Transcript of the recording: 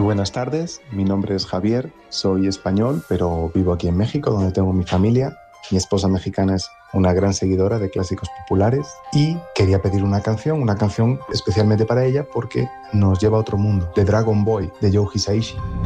buenas tardes, mi nombre es Javier, soy español, pero vivo aquí en México, donde tengo mi familia. Mi esposa mexicana es una gran seguidora de clásicos populares y quería pedir una canción especialmente para ella porque nos lleva a otro mundo, de Dragon Boy, de Joe Hisaishi.